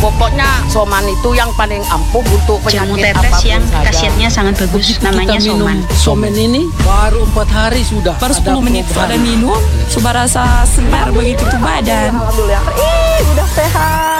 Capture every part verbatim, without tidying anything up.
Pokoknya Soman itu yang paling ampuh untuk Jamu penyakit tetes apapun yang saja. khasiatnya sangat bagus. Begitu Namanya kita minum Soman. Soman ini baru empat hari sudah. Baru sepuluh menit perubahan. sudah minum, sudah rasa segar begitu tuh badan. Alhamdulillah. Ih, udah sehat.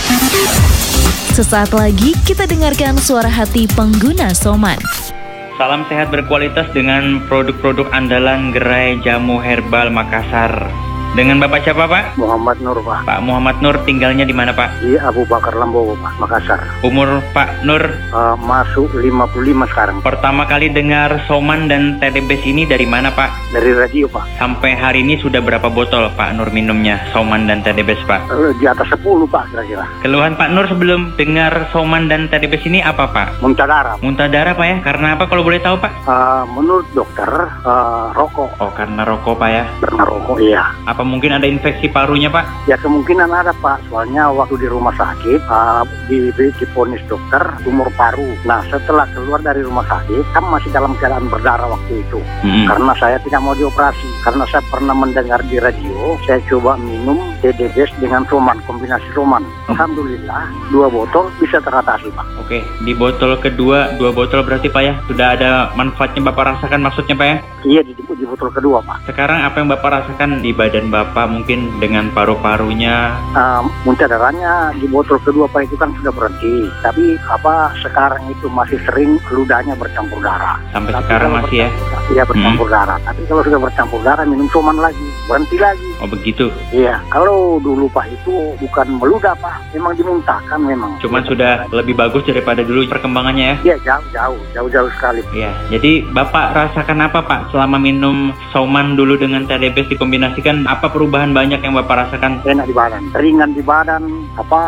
Sesaat lagi kita dengarkan suara hati pengguna Soman. Salam sehat berkualitas dengan produk-produk andalan gerai jamu herbal Makassar. Dengan Bapak siapa, Pak? Muhammad Nur, Pak. Pak Muhammad Nur tinggalnya di mana, Pak? Di Abu Bakar Lambowo, Pak, Makassar. Umur Pak Nur Uh, masuk lima puluh lima sekarang. pertama kali dengar Soman dan Tedebes ini dari mana, Pak? Dari radio, Pak. Sampai hari ini sudah berapa botol Pak Nur minumnya Soman dan Tedebes, Pak? Uh, di atas sepuluh, Pak, kira-kira. Keluhan Pak Nur sebelum dengar Soman dan Tedebes ini apa, Pak? Muntah darah. Muntah darah, Pak, ya? Karena apa kalau boleh tahu, Pak? Uh, menurut dokter, uh, rokok. Oh, karena rokok, Pak, ya? Karena rokok, iya. Apa mungkin ada infeksi parunya, Pak? Ya kemungkinan ada, Pak. Soalnya waktu di rumah sakit, uh, di, di diponis dokter tumor paru. Nah, setelah keluar dari rumah sakit, kan masih dalam keadaan berdarah waktu itu. Mm-hmm. Karena saya tidak mau dioperasi. Karena saya pernah mendengar di radio, saya coba minum Tedebes dengan Soman, kombinasi Soman. Alhamdulillah, dua botol bisa teratasi, Pak. Oke, di botol kedua, dua botol berarti, Pak, ya? Sudah ada manfaatnya Bapak rasakan maksudnya, Pak, ya? Iya, di, di botol kedua, Pak. Sekarang apa yang Bapak rasakan di badan Bapak mungkin dengan paru-parunya? Uh, muntah darahnya di botol kedua, Pak, itu kan sudah berhenti. Tapi apa sekarang itu masih sering ludahnya bercampur darah. Sampai Tapi sekarang kalau masih ya? Iya, bercampur Hmm. darah. Tapi kalau sudah bercampur darah, minum Soman lagi, berhenti lagi. Oh, begitu? Iya, kalau dulu, Pak, itu bukan meludah, Pak. Memang dimuntahkan memang. Cuman sudah lebih bagus daripada dulu perkembangannya, ya? Iya, jauh-jauh, jauh-jauh sekali. Iya, jadi Bapak rasakan apa, Pak, selama minum Soman dulu dengan Tedebes dikombinasikan? Apa perubahan banyak yang Bapak rasakan? Enak di badan, ringan di badan. Apa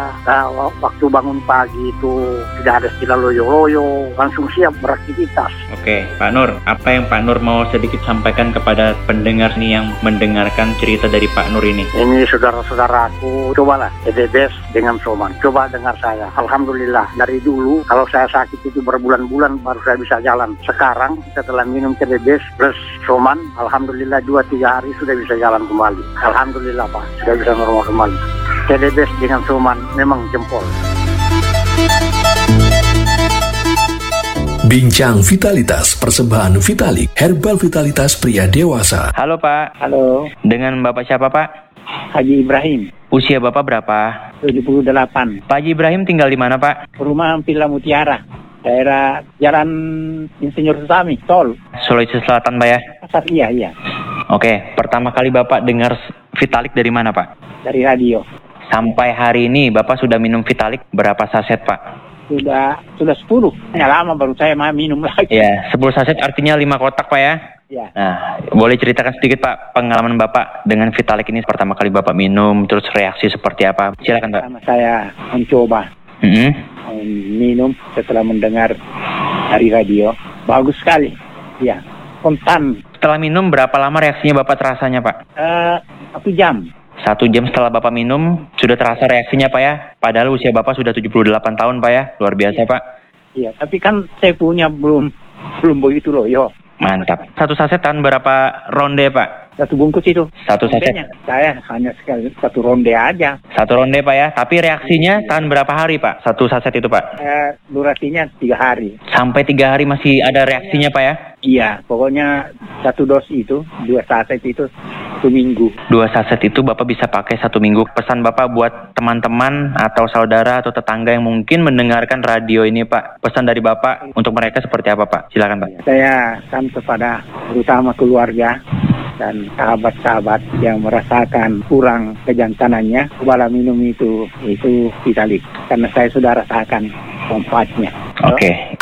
uh, waktu bangun pagi itu tidak ada istilah loyo-loyo, langsung siap beraktivitas. Oke, Pak Nur, apa yang Pak Nur mau sedikit sampaikan kepada pendengar nih yang mendengarkan cerita dari Pak Nur ini? Ini saudara-saudaraku, cobalah Tedebes dengan Soman. Coba dengar saya. Alhamdulillah, dari dulu kalau saya sakit itu berbulan-bulan baru saya bisa jalan. Sekarang setelah minum Tedebes plus Soman, alhamdulillah dua tiga hari sudah bisa jalan kembali. Alhamdulillah, Pak, sudah bisa normal kembali. Tedebes dengan Soman memang jempol. Bincang Vitalitas Persembahan Vitalik Herbal Vitalitas Pria Dewasa. Halo, Pak. Halo, Dengan Bapak siapa, Pak? Haji Ibrahim, Usia Bapak berapa? tujuh puluh delapan. Pak Haji Ibrahim tinggal di mana, Pak? Perumahan Villa Mutiara, daerah Jalan Insinyur Susami, Tol. Sulawesi Selatan, Pak, ya? Pasar, iya, iya. Oke, pertama kali Bapak dengar Vitalik dari mana, Pak? Dari radio. Sampai hari ini Bapak sudah minum Vitalik berapa saset, Pak? Sudah sudah sepuluh. Ya lama baru saya mau minum lagi. Ya, sepuluh saset artinya lima kotak, Pak, ya? Ya. Nah, boleh ceritakan sedikit, Pak, pengalaman Bapak dengan Vitalik ini pertama kali Bapak minum, terus reaksi seperti apa? Silakan, Pak. Pertama saya mencoba Mm-hmm. minum setelah mendengar dari radio. Bagus sekali. Ya, spontan. Setelah minum, berapa lama reaksinya Bapak terasanya, Pak? Eh, satu jam. Satu jam setelah Bapak minum, sudah terasa reaksinya, Pak, ya? Padahal usia Bapak sudah tujuh puluh delapan tahun, Pak, ya? Luar biasa, Pak. Iya, tapi kan saya punya belum belum begitu loh, yo. Mantap. Satu saset tahan berapa ronde, Pak? Satu bungkus itu. Satu saset. Rondenya, saya hanya sekali satu ronde aja. Satu ronde, Pak, ya? Tapi reaksinya tahan berapa hari, Pak? Satu saset itu, Pak? Eh, durasinya tiga hari. Sampai tiga hari masih ada reaksinya, Pak, ya? Iya, pokoknya satu dos itu, dua saset itu satu minggu. Dua saset itu Bapak bisa pakai satu minggu. Pesan Bapak buat teman-teman atau saudara atau tetangga yang mungkin mendengarkan radio ini, Pak. Pesan dari Bapak untuk mereka seperti apa, Pak? Silakan, Pak. Saya kan kepada terutama keluarga dan sahabat-sahabat yang merasakan kurang kejantanannya, cobalah minum itu, itu Vitalik. Karena saya sudah rasakan manfaatnya. Oke.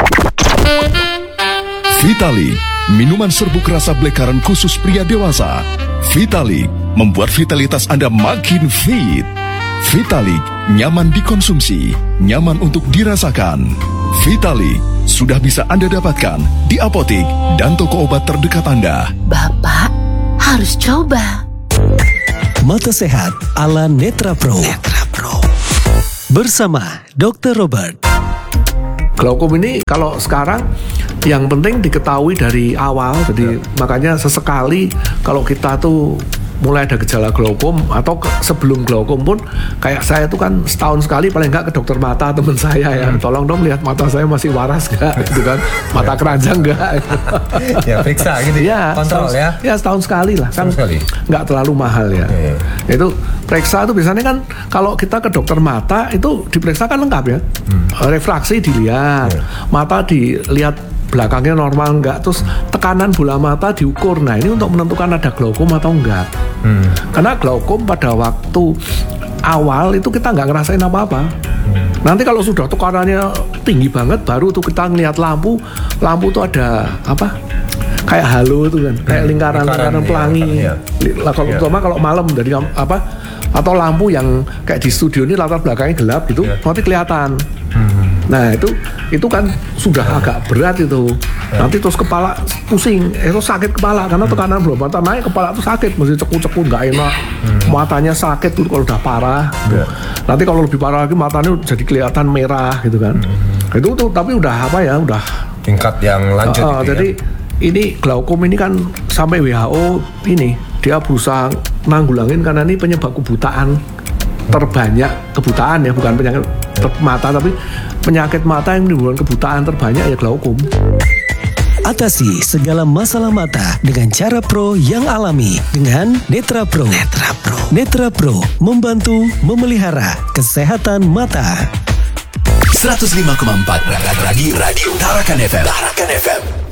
Vitalik, minuman serbuk rasa blekaran khusus pria dewasa. Vitalik, membuat vitalitas Anda makin fit. Vitalik, nyaman dikonsumsi, nyaman untuk dirasakan. Vitalik, sudah bisa Anda dapatkan di apotik dan toko obat terdekat Anda. Bapak harus coba. Mata Sehat ala Netra Pro. Netra Pro. Bersama dokter Robert. Glaukom ini kalau sekarang yang penting diketahui dari awal, jadi makanya sesekali kalau kita tuh mulai ada gejala glaukom atau ke, sebelum glaukom pun kayak saya tuh kan setahun sekali paling nggak ke dokter mata teman saya ya, hmm. tolong dong lihat mata saya masih waras nggak gitu kan, mata keranjang nggak. Ya periksa gitu ya, kontrol setahun, ya. Ya setahun sekali lah kan, nggak terlalu mahal ya. Okay. Itu periksa itu biasanya kan kalau kita ke dokter mata itu diperiksa kan lengkap ya, hmm. refraksi dilihat, hmm. mata dilihat belakangnya normal enggak, terus tekanan bola mata diukur. Nah ini untuk menentukan ada glaukom atau enggak. Hmm. Karena glaukom pada waktu awal itu kita nggak ngerasain apa-apa. Hmm. Nanti kalau sudah tekanannya tinggi banget, baru tuh kita ngeliat lampu, lampu tuh ada apa? Kayak halo itu kan, kayak lingkaran-lingkaran pelangi. Ya, ya. Kalau ya. Terutama kalau malam dari apa? Atau lampu yang kayak di studio ini latar belakangnya gelap gitu, ya. Nanti kelihatan. Hmm. Nah itu itu kan sudah ya. Agak berat itu. Ya. Nanti terus kepala pusing, itu sakit kepala karena tekanan bola mata naik, kepala itu sakit, mesti cekut-cekut nggak enak, hmm. matanya sakit tuh kalau udah parah. Ya. Nanti kalau lebih parah lagi matanya jadi kelihatan merah gitu kan. Hmm. Itu tuh tapi udah apa ya, udah tingkat yang lanjut. Uh, gitu jadi ya. Ini glaukom ini kan sampai W H O ini dia berusaha nanggulangin karena ini penyebab kebutaan terbanyak, kebutaan ya, bukan penyakit ter- mata tapi penyakit mata yang menimbulkan kebutaan terbanyak ya glaukom. Atasi segala masalah mata dengan cara pro yang alami dengan Netra Pro. Netra Pro. Netra Pro membantu memelihara kesehatan mata. seratus lima koma empat Radio Radio Tarakan F M. Tarakan F M.